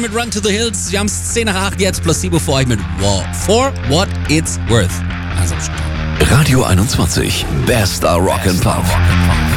mit Run to the Hills. Wir haben es 10 nach 8 jetzt, plus 7 für euch mit Wow. For What It's Worth. Also, Radio 21, bester Rock and Pop.